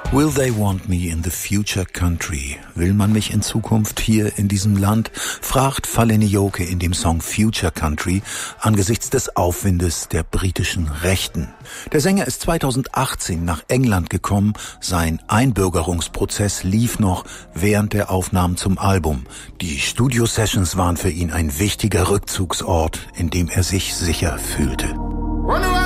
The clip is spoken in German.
Will they want me in the future country? Will man mich in Zukunft hier in diesem Land? Fragt Falene Joke in dem Song Future Country angesichts des Aufwindes der britischen Rechten. Der Sänger ist 2018 nach England gekommen. Sein Einbürgerungsprozess lief noch während der Aufnahmen zum Album. Die Studio-Sessions waren für ihn ein wichtiger Rückzugsort, in dem er sich sicher fühlte.